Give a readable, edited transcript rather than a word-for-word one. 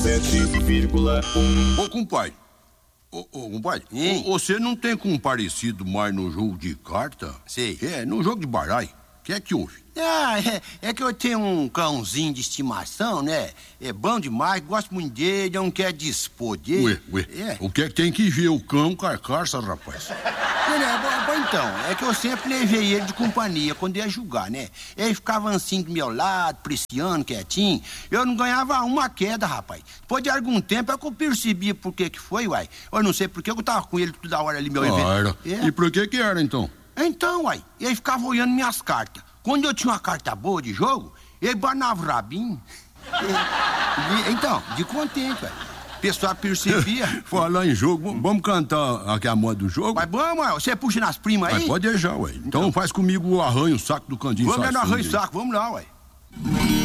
97,1. Ô, compadre. Ô, compadre, você não tem comparecido mais no jogo de carta? Sei. No jogo de baralho. O que é que houve? É que eu tenho um cãozinho de estimação, né? É bom demais, gosto muito dele, não quer dispor dele. Ué. O que é que tem que ver o cão carcaça, rapaz? Então, é que eu sempre levei ele de companhia quando ia jogar, né? Ele ficava assim do meu lado, preciando, quietinho. Eu não ganhava uma queda, rapaz. Depois de algum tempo é que eu percebia por que foi, uai. Eu não sei por que eu tava com ele toda hora ali, meu evento. E por que era, então? Então, uai, ele ficava olhando minhas cartas. Quando eu tinha uma carta boa de jogo, ele banava o rabinho. Então, de contente, uai. O pessoal percebia. Falar em jogo, vamos cantar aqui a moda do jogo? Mas vamos, ué, você puxa nas primas aí? Mas pode deixar, ué. Então faz comigo o arranho-saco do Candinho. Vamos lá no arranho-saco, vamos lá, ué.